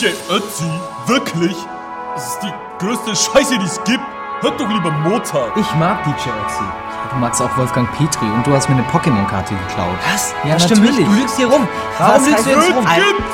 DJ Ötzi, wirklich? Das ist die größte Scheiße, die es gibt. Hört doch lieber Mozart. Ich mag DJ Ötzi. Du magst auch Wolfgang Petri und du hast mir eine Pokémon-Karte geklaut. Was? Ja, Das stimmt nicht. natürlich. Du lügst hier rum. Warum lügst du jetzt rum?